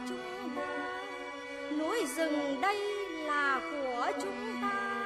chúng ta, núi rừng đây là của chúng ta.